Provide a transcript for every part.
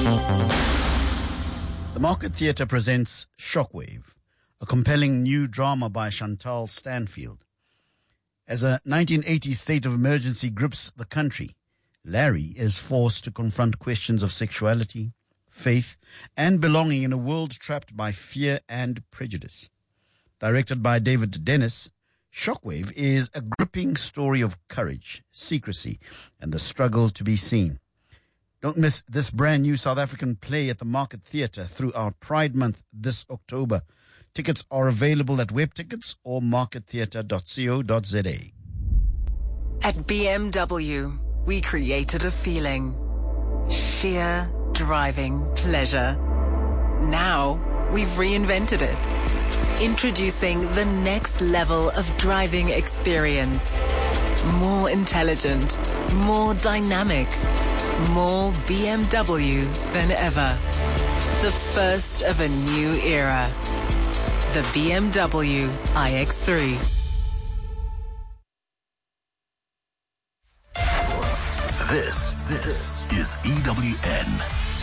The Market Theatre presents Shockwave, a compelling new drama by Chantal Stanfield. As a 1980s state of emergency grips the country, Larry is forced to confront questions of sexuality, faith, and belonging in a world trapped by fear and prejudice. Directed by David Dennis, Shockwave is a gripping story of courage, secrecy, and the struggle to be seen. Don't miss this brand new South African play at the Market Theatre throughout Pride Month this October. Tickets are available at WebTickets or markettheatre.co.za. At BMW, we created a feeling. Sheer driving pleasure. Now, we've reinvented it. Introducing the next level of driving experience. More intelligent, more dynamic, more BMW than ever. The first of a new era. The BMW iX3. This is EWN.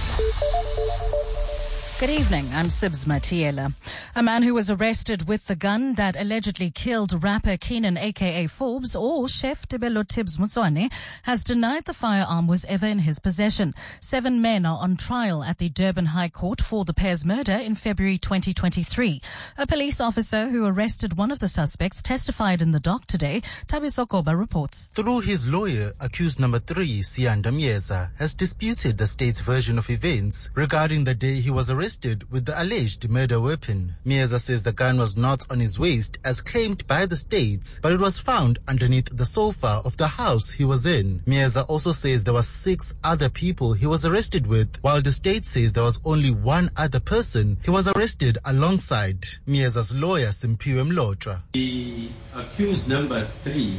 Good evening, I'm Sibs Matiela. A man who was arrested with the gun that allegedly killed rapper Keenan aka Forbes or Chef Tebelo Tibbs Motswane has denied the firearm was ever in his possession. 7 men are on trial at the Durban High Court for the pair's murder in February 2023. A police officer who arrested one of the suspects testified in the dock today. Tabiso Koba reports. Through his lawyer, accused number 3, Sianda Mieza, has disputed the state's version of events regarding the day he was arrested with the alleged murder weapon. Mieza says the gun was not on his waist as claimed by the states, but it was found underneath the sofa of the house he was in. Mieza also says there were 6 other people he was arrested with, while the state says there was only 1 other person he was arrested alongside. Mieza's lawyer, Simpiwe Mlotshwa. The accused number 3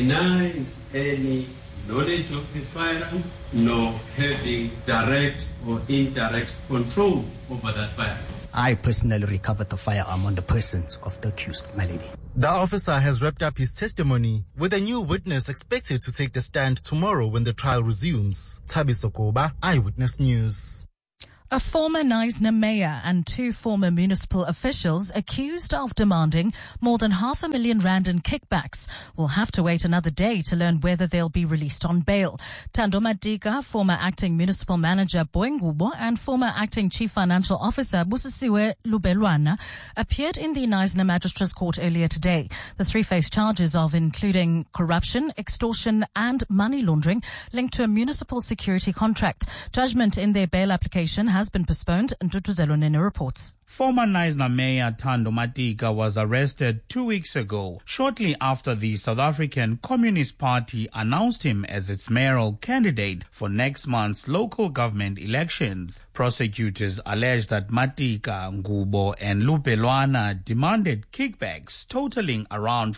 denies any knowledge of the firearm, nor having direct or indirect control over that firearm. I personally recovered the firearm on the persons of the accused, my lady. The officer has wrapped up his testimony, with a new witness expected to take the stand tomorrow when the trial resumes. Tabiso Koba, Eyewitness News. A former Knysna mayor and 2 former municipal officials accused of demanding more than R500,000 in kickbacks will have to wait another day to learn whether they'll be released on bail. Thando Madika, former acting municipal manager Boengubo, and former acting chief financial officer Busisiwe Lubelwana appeared in the Knysna Magistrates Court earlier today. The 3 face charges of including corruption, extortion and money laundering linked to a municipal security contract. Judgment in their bail application has been postponed, and Ntutuzelo Nene reports. Former Knysna Mayor Thando Madika was arrested 2 weeks ago, shortly after the South African Communist Party announced him as its mayoral candidate for next month's local government elections. Prosecutors allege that Madika, Ngubo and Lubelwana demanded kickbacks totaling around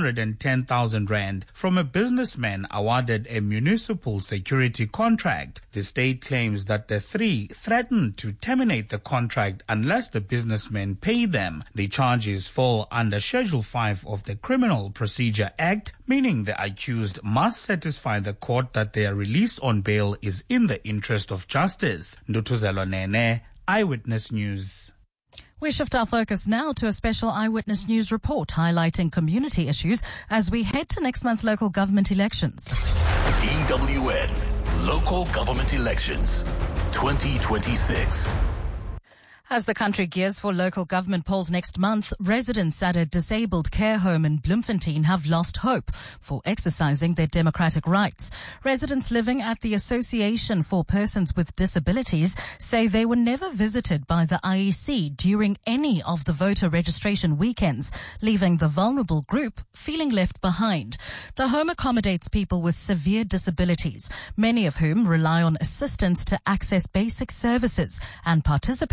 510,000 rand from a businessman awarded a municipal security contract. The state claims that the 3 threatened to terminate the contract unless the businessmen pay them. The charges fall under Schedule 5 of the Criminal Procedure Act, meaning the accused must satisfy the court that their release on bail is in the interest of justice. Ntutuzelo Nene, Eyewitness News. We shift our focus now to a special Eyewitness News report highlighting community issues as we head to next month's local government elections. EWN, Local Government Elections 2026. As the country gears for local government polls next month, residents at a disabled care home in Bloemfontein have lost hope for exercising their democratic rights. Residents living at the Association for Persons with Disabilities say they were never visited by the IEC during any of the voter registration weekends, leaving the vulnerable group feeling left behind. The home accommodates people with severe disabilities, many of whom rely on assistance to access basic services and participate in public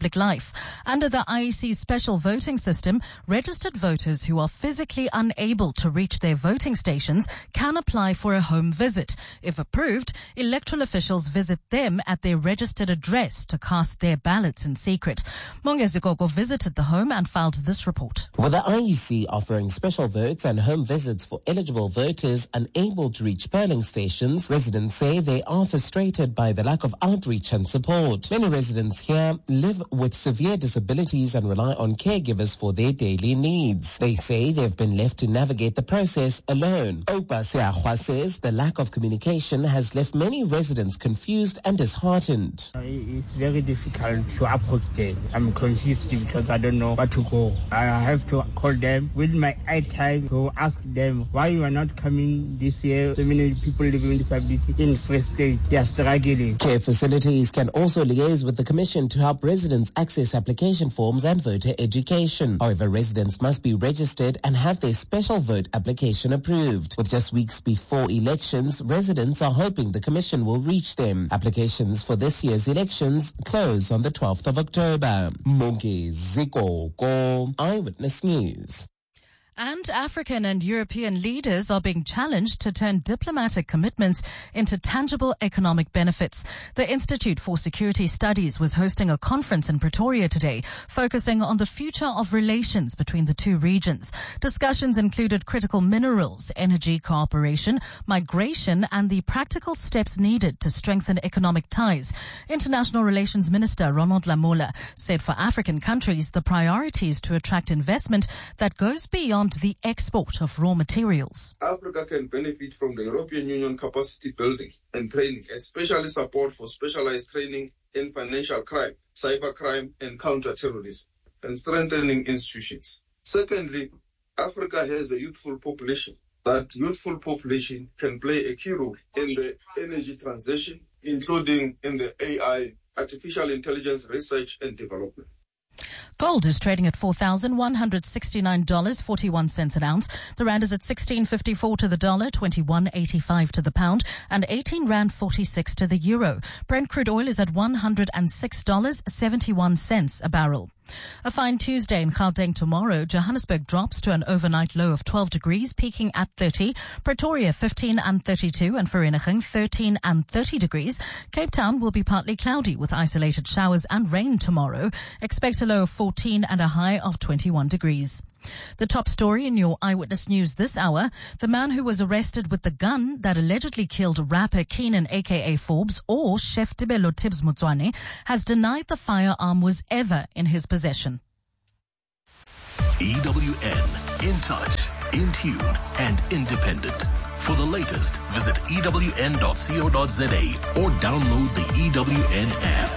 public life. Under the IEC's special voting system, registered voters who are physically unable to reach their voting stations can apply for a home visit. If approved, electoral officials visit them at their registered address to cast their ballots in secret. Mongezi Gogo visited the home and filed this report. With the IEC offering special votes and home visits for eligible voters unable to reach polling stations, residents say they are frustrated by the lack of outreach and support. Many residents here live with severe disabilities and rely on caregivers for their daily needs. They say they've been left to navigate the process alone. Opa Seahwa says the lack of communication has left many residents confused and disheartened. It's very difficult to approach them. I'm confused because I don't know where to go. I have to call them with my iTime to ask them why you are not coming this year. So many people living with disability in Free State, they are struggling. Care facilities can also liaise with the Commission to help residents access application forms and voter education. However, residents must be registered and have their special vote application approved. With just weeks before elections, residents are hoping the Commission will reach them. Applications for this year's elections close on the 12th of October. Mongezi Gogo, Eyewitness News. And African and European leaders are being challenged to turn diplomatic commitments into tangible economic benefits. The Institute for Security Studies was hosting a conference in Pretoria today, focusing on the future of relations between the two regions. Discussions included critical minerals, energy cooperation, migration, and the practical steps needed to strengthen economic ties. International Relations Minister Ronald Lamola said for African countries, the priority is to attract investment that goes beyond the export of raw materials. Africa can benefit from the European Union capacity building and training, especially support for specialized training in financial crime, cybercrime, and counter-terrorism, and strengthening institutions. Secondly, Africa has a youthful population. That youthful population can play a key role in the energy transition, including in the AI, artificial intelligence research and development. Gold is trading at $4,169.41 an ounce. The rand is at 16.54 to the dollar, 21.85 to the pound, and 18 rand 46 to the euro. Brent crude oil is at $106.71 a barrel. A fine Tuesday in Gauteng tomorrow. Johannesburg drops to an overnight low of 12 degrees, peaking at 30. Pretoria 15 and 32, and Vereeniging 13 and 30 degrees. Cape Town will be partly cloudy with isolated showers and rain tomorrow. Expect a low of 14 and a high of 21 degrees. The top story in your Eyewitness News this hour, the man who was arrested with the gun that allegedly killed rapper Keenan aka Forbes or Chef Tebelo Tibbs Motswane has denied the firearm was ever in his possession. EWN, in touch, in tune, and independent. For the latest, visit ewn.co.za or download the EWN app.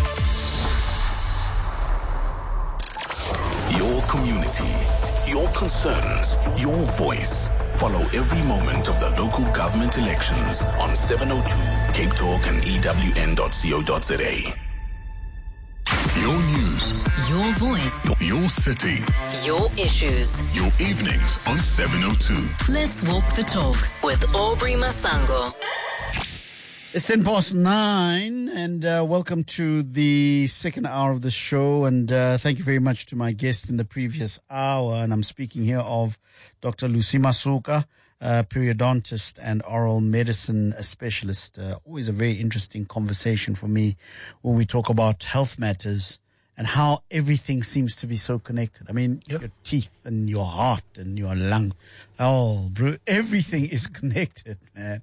Your community, your concerns, your voice. Follow every moment of the local government elections on 702 Cape Talk and ewn.co.za. Your news, Your voice. your city, Your issues. your evenings on 702. Let's walk the talk with Aubrey Masango. It's 9:10, and welcome to the second hour of the show. And thank you very much to my guest in the previous hour. And I'm speaking here of Dr. Lucy Masuka, periodontist and oral medicine specialist. Always a very interesting conversation for me when we talk about health matters and how everything seems to be so connected. I mean, your teeth and your heart and your lung. Oh, bro, everything is connected, man.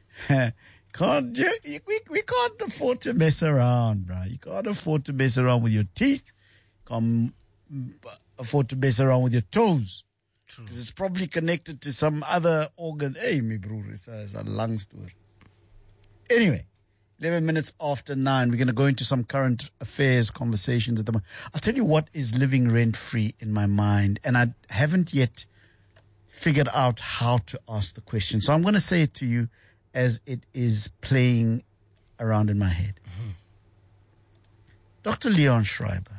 We can't afford to mess around, bro. You can't afford to mess around with your teeth. Can't afford to mess around with your toes. Because it's probably connected to some other organ. Hey, me bro, it's a lung story. Anyway, 11 minutes after 9, we're going to go into some current affairs conversations at the moment. I'll tell you what is living rent-free in my mind, and I haven't yet figured out how to ask the question. So I'm going to say it to you as it is playing around in my head. Mm-hmm. Dr. Leon Schreiber,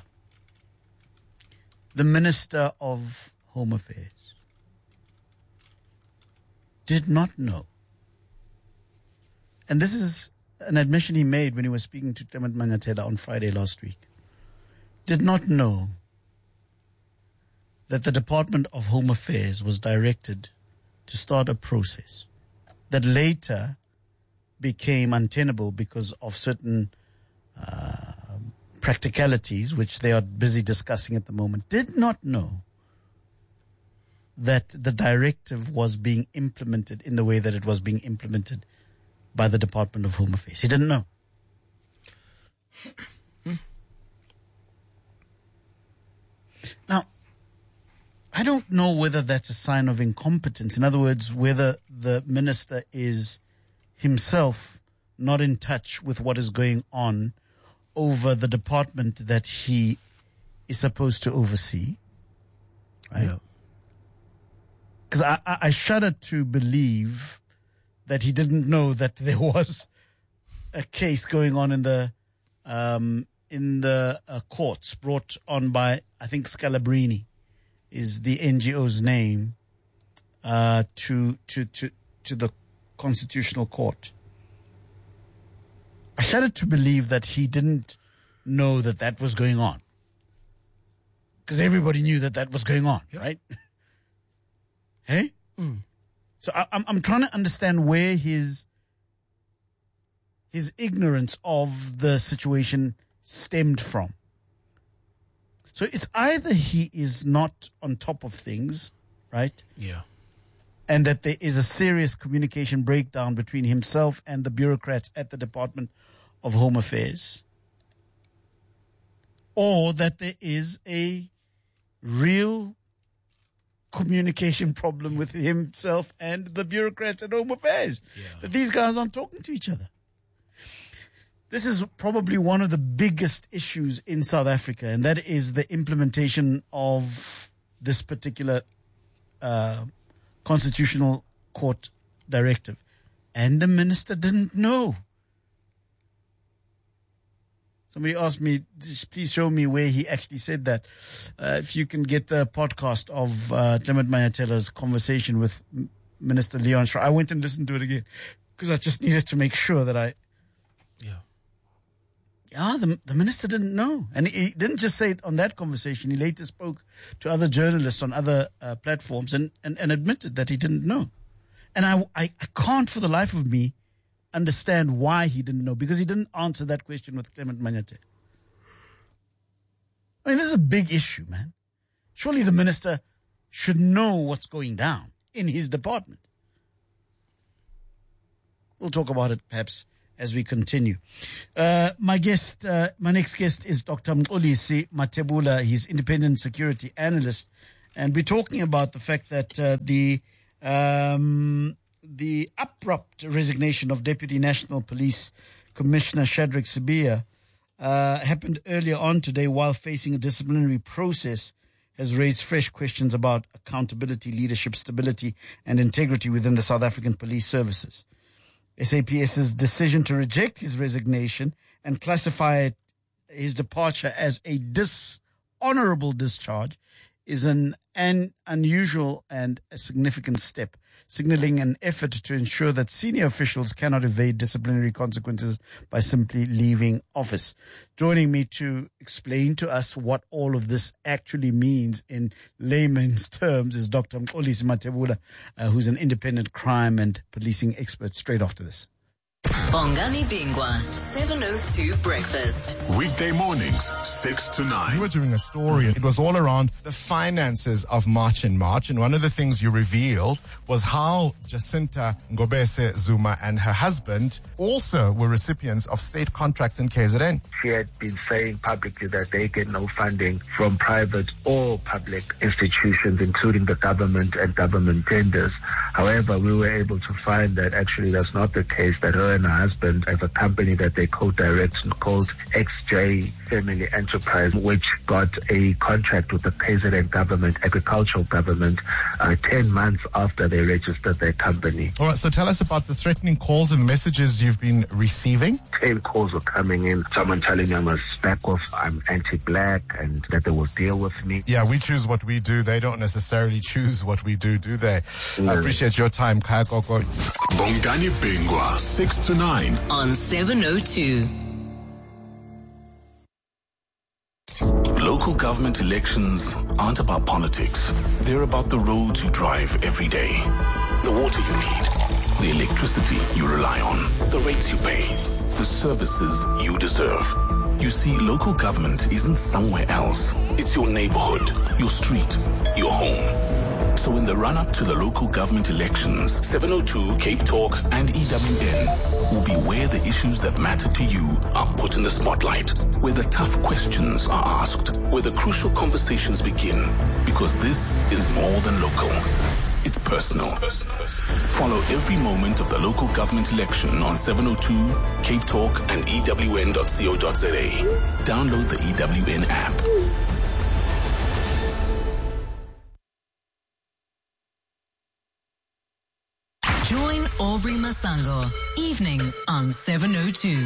the Minister of Home Affairs, did not know. And this is an admission he made when he was speaking to Clement Manyathela on Friday last week. did not know that the Department of Home Affairs was directed to start a process that later became untenable because of certain practicalities, which they are busy discussing at the moment, did not know that the directive was being implemented in the way that it was being implemented by the Department of Home Affairs. He didn't know. Now, I don't know whether that's a sign of incompetence. In other words, whether the minister is himself not in touch with what is going on over the department that he is supposed to oversee. Right? Because I shudder to believe that he didn't know that there was a case going on in the courts brought on by, I think, Scalabrini is the NGO's name, to the Constitutional Court. I shudder to believe that he didn't know that that was going on. Because everybody knew that that was going on, right? Hey? So I'm trying to understand where his ignorance of the situation stemmed from. So it's either he is not on top of things, right? Yeah. And that there is a serious communication breakdown between himself and the bureaucrats at the Department of Home Affairs, or that there is a real communication problem with himself and the bureaucrats at Home Affairs. That these guys aren't talking to each other. This is probably one of the biggest issues in South Africa, and that is the implementation of this particular Constitutional Court directive. And the minister didn't know. Somebody asked me, please show me where he actually said that. If you can get the podcast of Clement Mayatela's conversation with Minister Leon Schreiber. I went and listened to it again because I just needed to make sure that the minister didn't know. And he didn't just say it on that conversation. He later spoke to other journalists on other platforms and admitted that he didn't know. And I can't for the life of me understand why he didn't know, because he didn't answer that question with Clement Mayatela. I mean, this is a big issue, man. Surely the minister should know what's going down in his department. We'll talk about it perhaps as we continue. My next guest is Dr. Mxolisi Mathebula. He's independent security analyst. And we're talking about the fact that the abrupt resignation of Deputy National Police Commissioner Shadrack Sibiya happened earlier on today while facing a disciplinary process, has raised fresh questions about accountability, leadership, stability, and integrity within the South African police services. SAPS's decision to reject his resignation and classify his departure as a dishonorable discharge is an unusual and a significant step, signaling an effort to ensure that senior officials cannot evade disciplinary consequences by simply leaving office. Joining me to explain to us what all of this actually means in layman's terms is Dr. Mxolisi Mathebula, who's an independent crime and policing expert. Straight after this. Bongani Bingwa, 702 Breakfast. Weekday mornings, 6 to 9. You were doing a story. It was all around the finances of March and March. And one of the things you revealed was how Jacinta Ngobese Zuma and her husband also were recipients of state contracts in KZN. She had been saying publicly that they get no funding from private or public institutions, including the government and government tenders. However, we were able to find that actually that's not the case, that her and her husband have a company that they co-direct called XJ Family Enterprise, which got a contract with the KZN government, agricultural government, 10 months after they registered their company. All right, so tell us about the threatening calls and messages you've been receiving. 10 calls were coming in, someone telling me I must back off, I'm anti-black, and that they will deal with me. Yeah, we choose what we do. They don't necessarily choose what we do they? I appreciate your time, Kaya Koko. Bongani Bingwa, 6 to 9. On 702. Local government elections aren't about politics. They're about the roads you drive every day, the water you need, the electricity you rely on, the rates you pay, the services you deserve. You see, local government isn't somewhere else. It's your neighborhood, your street, your home. So in the run-up to the local government elections, 702, Cape Talk, and EWN will be where the issues that matter to you are put in the spotlight, where the tough questions are asked, where the crucial conversations begin, because this is more than local. It's personal. Follow every moment of the local government election on 702, Cape Talk, and EWN.co.za. Download the EWN app. Join Aubrey Masango, evenings on 702.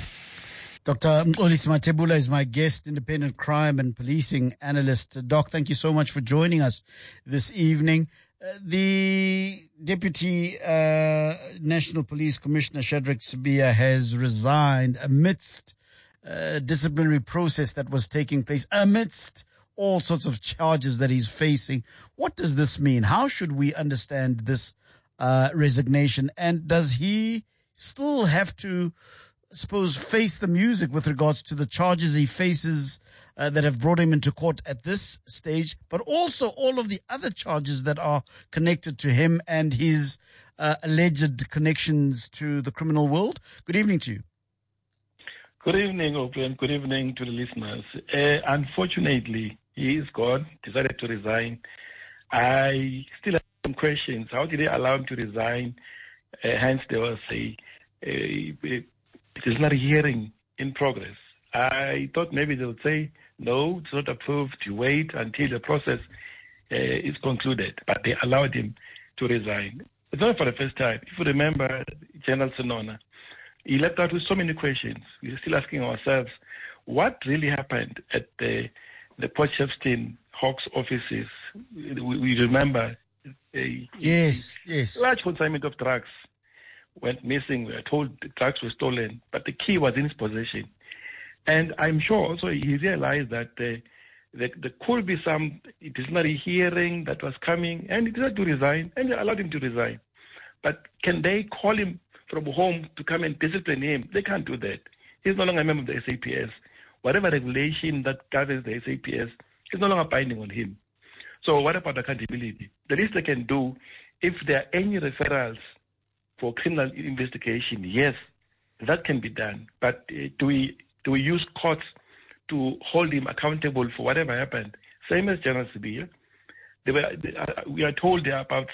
Dr. Mxolisi Mathebula is my guest, independent crime and policing analyst. Doc, thank you so much for joining us this evening. The Deputy National Police Commissioner, Shadrack Sibiya, has resigned amidst a disciplinary process that was taking place, amidst all sorts of charges that he's facing. What does this mean? How should we understand this resignation? And does he still have to, I suppose, face the music with regards to the charges he faces that have brought him into court at this stage, but also all of the other charges that are connected to him and his alleged connections to the criminal world? Good evening to you. Good evening, Aubrey, and good evening to the listeners. Unfortunately, he is gone, decided to resign. I still have some questions. How did they allow him to resign? Hence, there was it is not a hearing in progress. I thought maybe they would say, no, it's not approved. You wait until the process is concluded. But they allowed him to resign. It's not for the first time. If you remember General Senona, he left out with so many questions. We're still asking ourselves, what really happened at the Port Shepstone Hawks offices? We remember yes. large consignment of drugs went missing. We are told the drugs were stolen, but the key was in his possession. And I'm sure also he realized that there could be some disciplinary hearing that was coming, and he decided to resign, and they allowed him to resign. But can they call him from home to come and discipline him? They can't do that. He's no longer a member of the SAPS. Whatever regulation that governs the SAPS is no longer binding on him. So what about accountability? The least they can do, if there are any referrals for criminal investigation, yes, that can be done. But do we use courts to hold him accountable for whatever happened? Same as General Sibiya. We are told there are about